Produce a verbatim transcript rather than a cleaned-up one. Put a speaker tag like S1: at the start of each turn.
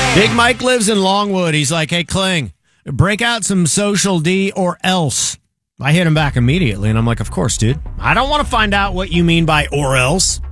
S1: Big Mike lives in Longwood. He's like, hey, Kling, break out some Social D or else. I hit him back immediately, and I'm like, of course, dude. I don't want to find out what you mean by or else.